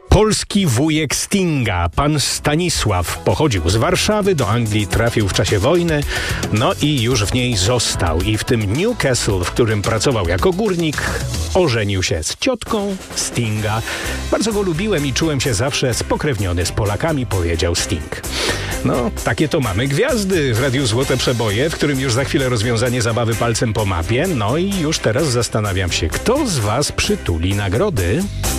Polski wujek Stinga, pan Stanisław, pochodził z Warszawy, do Anglii trafił w czasie wojny, no i już w niej został. I w tym Newcastle, w którym pracował jako górnik, ożenił się z ciotką Stinga. Bardzo go lubiłem i czułem się zawsze spokrewniony z Polakami, powiedział Sting. No, takie to mamy gwiazdy w Radiu Złote Przeboje, w którym już za chwilę rozwiązanie zabawy palcem po mapie. No i już teraz zastanawiam się, kto z was przytuli nagrody?